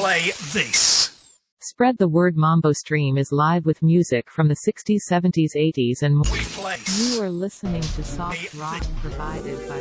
play this. Spread the Word Mambo Stream is live with music from the 60s, 70s, 80s and more. We place. You are listening to soft rock provided by